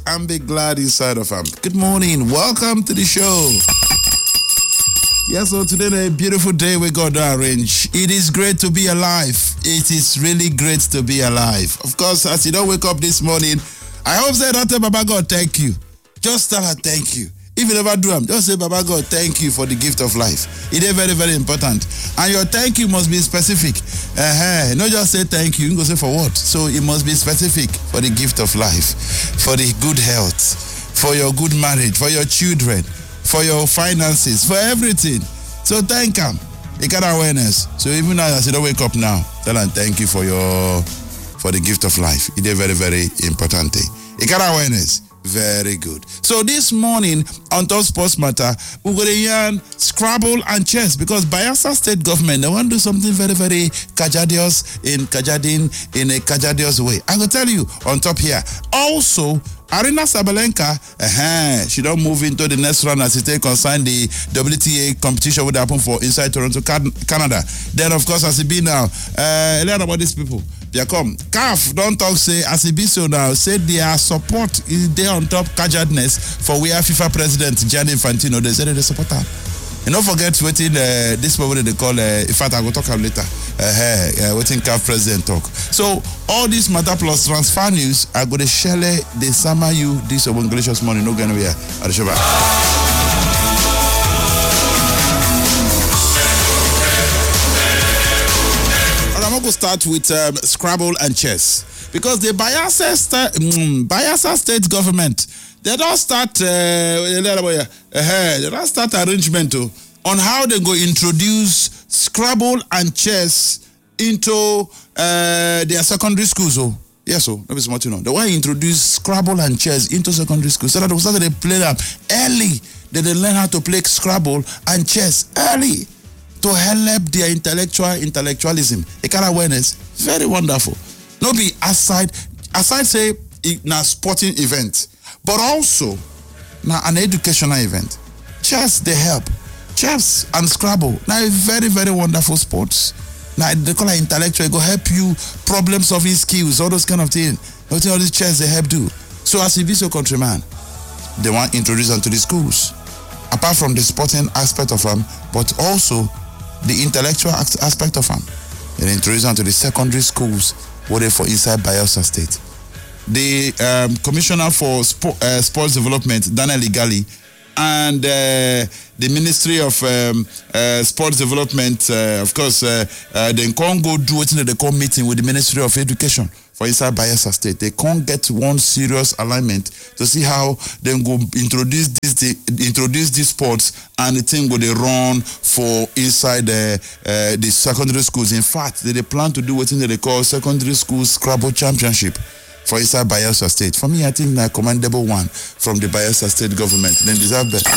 and be glad inside of him. Good morning. Welcome to the show. Yes, so today a beautiful day we got to arrange. It is great to be alive. It is really great to be alive. Of course, as you don't wake up this morning, I hope say don't tell Baba God thank you. Just tell her thank you. If you never do them, just say Baba God thank you for the gift of life. It is very, very important. And your thank you must be specific. Not just say thank you, you go say for what? So it must be specific for the gift of life, for the good health, for your good marriage, for your children, for your finances, for everything. So thank him. You got awareness. So even as you don't wake up now, tell him thank you for the gift of life. It is very, very important thing. You got awareness. Very good. So this morning on Top Sports Matter, we're going to yarn Scrabble and chess because Bayelsa State government, they want to do something very, very kajadious in a kajadious way. I'm going to tell you on top here. Also, Arina Sabalenka, she don't move into the next round as it concerns the WTA competition would happen for inside Toronto, Canada. Then, of course, as it be now, a lot about these people. They come. CAF don't talk say as it be so now. Say their support is there on top cajadness for we are FIFA president Gianni Infantino. They said they support her. And don't forget waiting this moment they call in fact I will talk about later. Waiting CAF president talk. So all this matter plus transfer news I go to share the summer you this English morning no going to be at the show. I'm going to start with Scrabble and chess because the Bayelsa State government they don't start arrangement on how they go introduce Scrabble and chess into their secondary schools. Oh, yes, so maybe smart you know. They want to introduce Scrabble and chess into secondary schools so that they start to play them early. They learn how to play Scrabble and chess early. To help their intellectualism, a kind of awareness, very wonderful. No be aside say na sporting event, but also na an educational event. Chess they help. Chess and Scrabble now a very, very wonderful sports. Now they call it intellectual. It go help you problem solving skills, all those kind of things. All these chess they help do. So as a visual countryman, they want to introduce them to the schools. Apart from the sporting aspect of them, but also the intellectual aspect of them. They introduce them to the secondary schools waiting for inside Bayelsa State. The Commissioner for Sports Development, Daniel Igali, and the Ministry of Sports Development, of course, they can't go do it in the call meeting with the Ministry of Education for inside Bayelsa State. They can't get one serious alignment to see how they go introduce these sports and the thing will they run for inside the secondary schools. In fact, they plan to do what they call secondary school Scrabble championship for inside Bayelsa State. For me, I think a commendable one from the Bayelsa State government. They deserve better.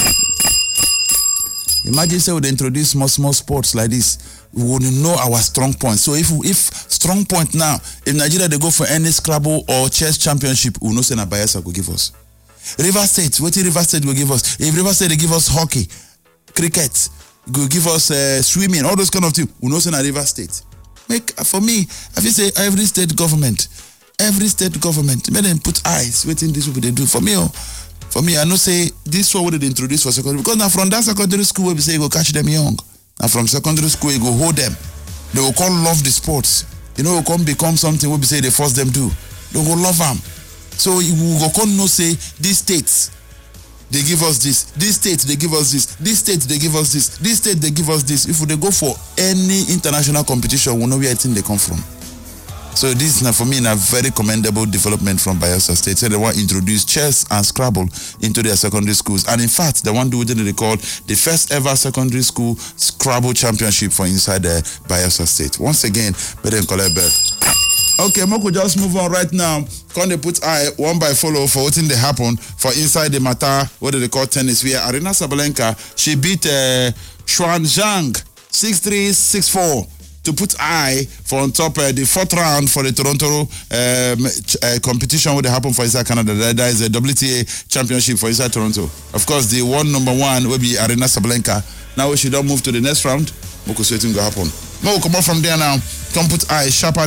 Imagine say we introduce small sports like this. We will know our strong points. So if strong point now, if Nigeria they go for any Scrabble or chess championship, we know say na Bayelsa will give us. River State, what River State will give us? If River State they give us hockey, cricket, will give us swimming, all those kind of things, we know say na River State. For me, I feel say every state government, make them put eyes waiting this what they do. For me, I know say this one what they introduce for secondary because now from that secondary school where we say you go catch them young. And from secondary school, you go hold them. They will come love the sports. You know, will come become something we say they force them to. They will love them. So you will come know say these states they give us this. This state they give us this. This state they give us this. This state they give us this. If they go for any international competition, we know where I think they come from. So this is now for me a very commendable development from Bayelsa State. So they want to introduce chess and Scrabble into their secondary schools. And in fact, they want to do what they call the first ever secondary school Scrabble championship for inside the Bayelsa State. Once again, better than collect bell. Okay, Moko just move on right now. Can they put eye one by follow for what thing they happen for inside the matter, what do they call tennis, where Arina Sabalenka, she beat Xuan Zhang 6-3, 6-4. To put eye for on top the fourth round for the Toronto competition where they happen for inside Canada. That is a WTA championship for inside Toronto. Of course, the number one will be Arina Sabalenka. Now we should not move to the next round. Moko Sweating will happen. No, come on from there now. Come put eye sharply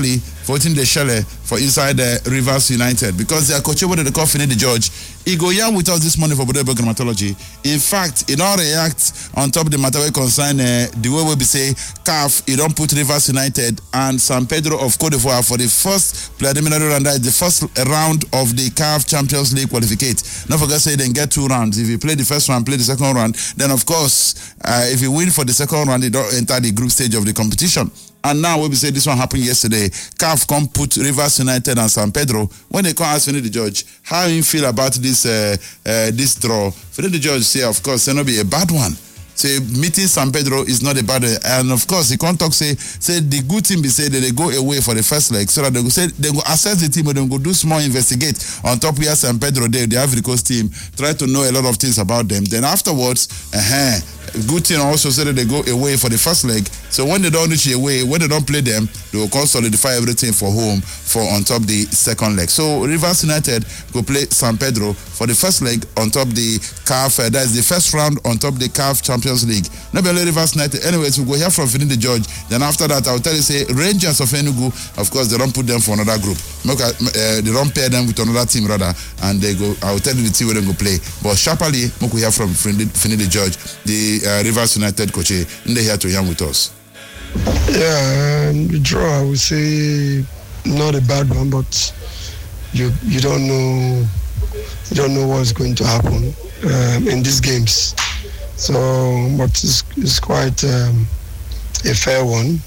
voting the Shelley for inside Rivers United because their coach over the call Finidi George. He go yarn with us this morning for Bodebo Grammatology. In fact, he don't react on top of the matter we concern the way we say CAF, he don't put Rivers United and San Pedro of Cote d'Ivoire for the first preliminary round, the first round of the CAF Champions League qualificate. Don't forget say they get 2 rounds. If you play the first round, play the second round, then of course, if you win for the second round, you don't enter the group stage of the competition. And now we say this one happened yesterday. CAF come put Rivers United and San Pedro. When they come ask Finidi George, how you feel about this this draw? Finidi George say, of course, it not be a bad one. Say meeting San Pedro is not a bad one. And of course, he can't talk say the good thing be say that they go away for the first leg so that they go say they go assess the team, but they go do small investigate on top where San Pedro they the Ivory Coast team, try to know a lot of things about them. Then afterwards, good thing also say that they go away for the first leg. So when they don't reach away, when they don't play them, they will solidify everything for home for on top the second leg. So Rivers United go play San Pedro for the first leg on top the CAF. That is the first round on top the CAF Champions League. Not only Rivers United. Anyways, we go here from Finidi George. Then after that, I'll tell you say Rangers of Enugu. Of course, they don't put them for another group. They don't pair them with another team rather, and they go. I'll tell you the team where they go play. But sharply, we hear from Finidi George, the Rivers United coach, and they here to yarn with us. Yeah, the draw I would say not a bad one, but you don't know what's going to happen in these games. So, but it's quite a fair one.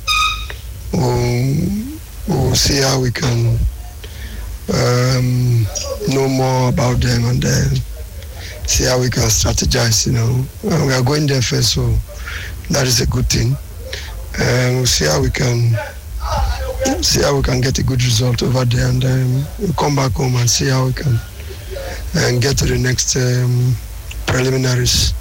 We'll see how we can know more about them and then see how we can strategize. We are going there first, so that is a good thing. We'll see how we can get a good result over there, and then we'll come back home and see how we can get to the next preliminaries.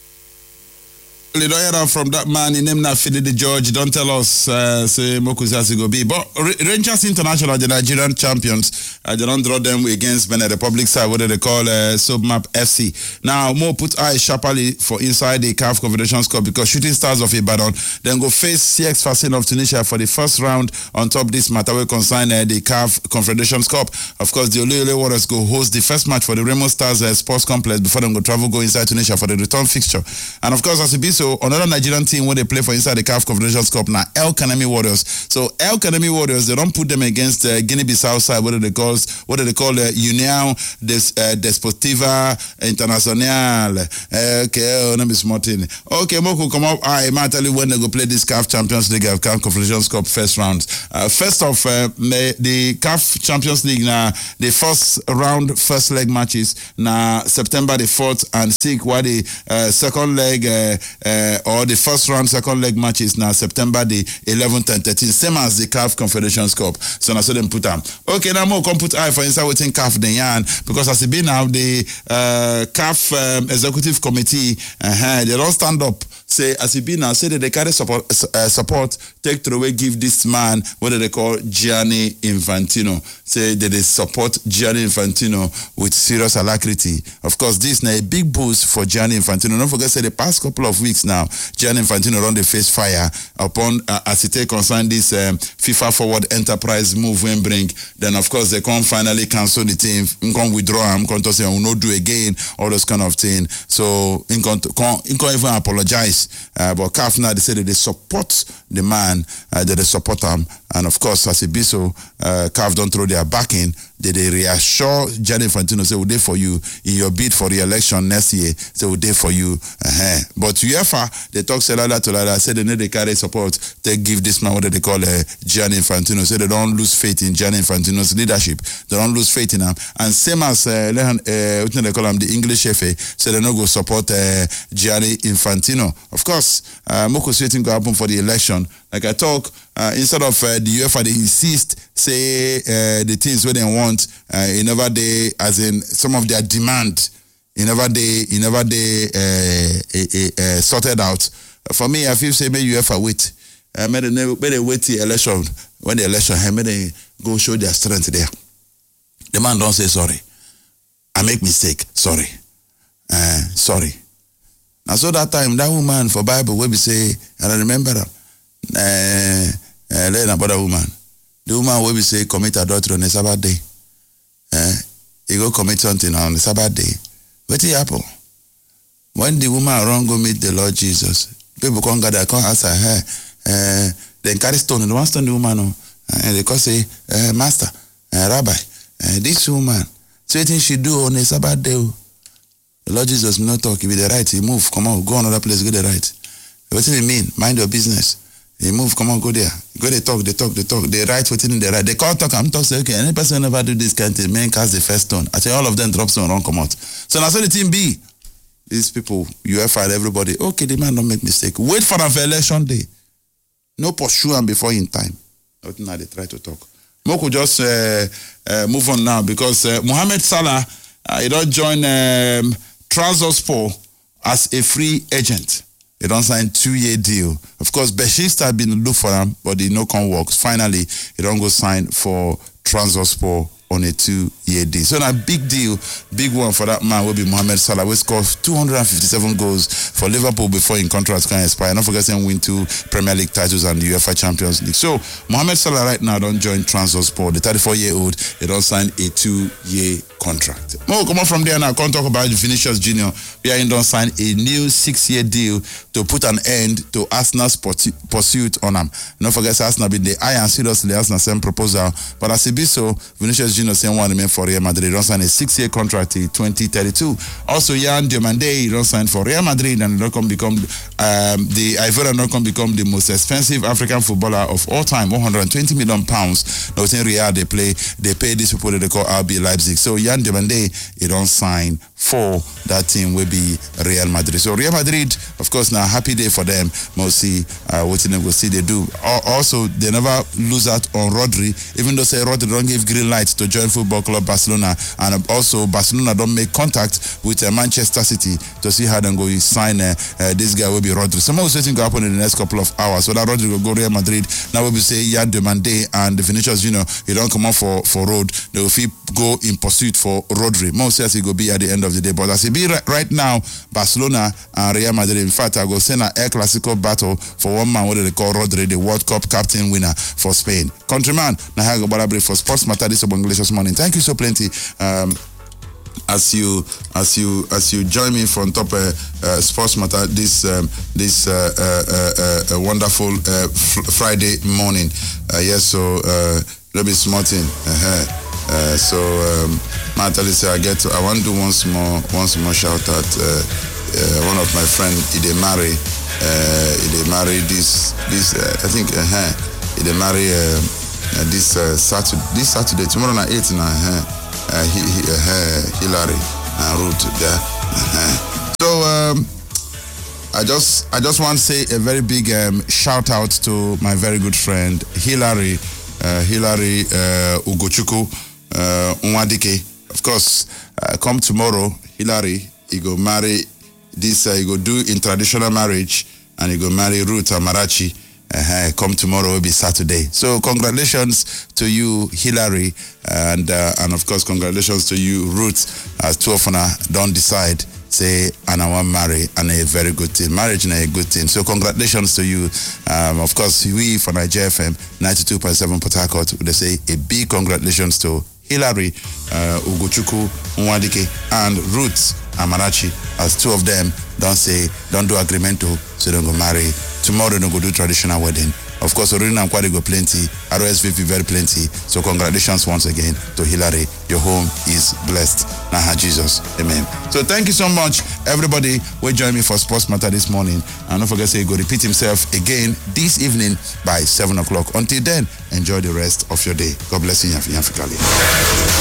You don't hear from that man in name na Finidi George. Don't tell us say Mokuzi go be. But Rangers International, the Nigerian champions, they don't draw them against Benin Republic side, what they call Submap FC. Now Mo put eye sharply for inside the CAF Confederations Cup because Shooting Stars of Ibadan then go face CX Sfaxien of Tunisia for the first round on top this matter will concern the CAF Confederations Cup. Of course, the Oluyole Warriors go host the first match for the Raymond Stars Sports Complex before them go inside Tunisia for the return fixture. And of course, as it be so, another Nigerian team when they play for inside the CAF Confederations Cup now, El Kanemi Warriors. So El Kanemi Warriors, they don't put them against Guinea-Bissau side, what do they call União Desportiva Internacional. Okay, let me smart in. Okay, Moku come up. I might tell you when they go play this CAF Champions League, CAF Confederations Cup first round. First off, the CAF Champions League now, the first round, first leg matches now September the 4th and 6th, while the second leg or the first round, second leg matches now September the 11th and 13th, same as the CAF Confederations Cup. So now so them put them. Okay, now more come put eye for inside within CAF the yarn because as it be now the CAF executive committee they don't stand up. Say as it be now, say that they carry support take to away give this man what they call Gianni Infantino. Say that they support Gianni Infantino with serious alacrity. Of course, this is a big boost for Gianni Infantino. Don't forget, say the past couple of weeks now, Gianni Infantino run the face fire upon as it concern this FIFA Forward Enterprise move when bring. Then of course they can't finally cancel the team, can withdraw him, can say will not do again, all those kind of things. So he can't even apologize. But CAF now they say that they support the man, that they support him, and of course as it be so, CAF don't throw their backing. They reassure Gianni Infantino say we'll there for you in your bid for re-election next year. Say we'll there for you. But UEFA they talk say like that say they need they carry support. They give this man what they call Gianni Infantino. Say they don't lose faith in Gianni Infantino's leadership. They don't lose faith in him. And same as what they call him the English FA. So they don't go support Gianni Infantino. Of course, Moko waiting to happen for the election. Like I talk, instead of the UEFA, they insist, say the things where they want, never they, as in some of their demand, never they sorted out. For me, I feel say may UEFA wait, may they wait the election. When the election, may they go show their strength there. The man don't say sorry. I make mistake. Sorry. Sorry. Now so that time that woman for Bible where we say, and I remember that. Let about a woman. The woman will be say commit adultery on a Sabbath day. He go commit something on the Sabbath day. What happen? When the woman around go meet the Lord Jesus, people come gather, come ask her, then carry stone, and one stone the woman, and they come say, Master, Rabbi, this woman, so what she do on a Sabbath day? The Lord Jesus will not talk. He be the right. He move. Come on, go another place. Get the right. What do you mean? Mind your business. He move. Come on, go there. Go. They talk. They write within the right. They can't talk. I'm talk. Say okay. Any person never do this kind of thing. Man cast the first stone. I say all of them drop stone. Run come out. So now so the team B. These people, UEFA and everybody. Okay, the man don't make mistake. Wait for election day. No pursue him before in time. Not now they try to talk. Moko just move on now because Mohamed Salah he don't join Trabzonspor as a free agent. They don't sign 2-year deal. Of course, Besiktas have been look for him, but he no can work. Finally, he don't go sign for Trabzonspor on a 2-year deal. So now big deal, big one for that man will be Mohamed Salah, who scored 257 goals for Liverpool before his contract can expire. Not forgetting win 2 Premier League titles and the UEFA Champions League. So Mohamed Salah right now don't join Trabzonspor. The 34-year-old, he don't sign a 2-year contract. More come on from there now. Can't talk about Vinicius Junior. Where he don't sign a new 6-year deal to put an end to Arsenal's pursuit on him. Don't forget Arsenal been the eye and seriously Arsenal sent proposal, but as it be so, Vinicius Junior saying one remain for Real Madrid. He don't sign a 6-year contract in 2032. Also, Yan Diomande, he don't sign for Real Madrid and he don't become the Ivorian don't become the most expensive African footballer of all time. 120 million pounds. Now in Real they pay these people that they call RB Leipzig. So Yan Diomande, he don't sign for that team will be Real Madrid. So Real Madrid, of course, now happy day for them. We'll see what they will see they do. Also, they never lose out on Rodri, even though say Rodri don't give green light to join Football Club Barcelona, and also Barcelona don't make contact with Manchester City to see how they go sign this guy will be Rodri. Some of the things will happen in the next couple of hours. So that Rodri will go Real Madrid. Now we will say Yan Diomande and the Vinicius Junior, he don't come out for road. They will go in pursuit for Rodri. Most says he will be at the end of the day. But as it be right now, Barcelona and Real Madrid, in fact, I go send an El Clasico battle for one man, what they call Rodri, the World Cup captain winner for Spain. Countryman, now I go Barabri for Sports Matter this English this morning. Thank you so plenty. As you join me from top Sports Matter this wonderful Friday morning. Yes, so there'll be small thing. Natalie say I want to do once more shout out one of my friend he marry this I think he marry this Saturday tomorrow night 8 now Hillary and Ruth there. So I just want to say a very big shout out to my very good friend Hillary Ugochukwu Nwadike. Of course, come tomorrow, Hillary, he go marry this, he go do in traditional marriage, and he go marry Ruth Amarachi. Come tomorrow will be Saturday. So congratulations to you, Hillary, and of course congratulations to you, Ruth, as two of them don't decide. Say, and I want to marry, and a very good thing. Marriage is a good thing. So congratulations to you. Of course, we for Nigeria FM 92.7 Port Harcourt, they say a big congratulations to Hillary Ugochukwu Nwadike and Ruth Amarachi, as two of them don't do agreement to, so they go marry. Tomorrow they go do traditional wedding. Of course, Orina and Kwadi go plenty, RSVP very plenty. So congratulations once again to Hillary. Your home is blessed. Naha Jesus. Amen. So thank you so much, everybody who joined me for Sports Matter this morning. And don't forget to say, go repeat himself again this evening by 7 o'clock. Until then, enjoy the rest of your day. God bless you, Yafikali.